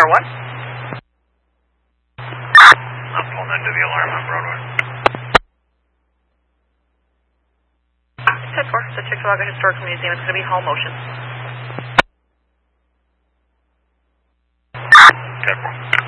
1. I'm pulling into the alarm on Broadway. 10-4, the Chickamauga Historical Museum is going to be Hall motion. 10-4.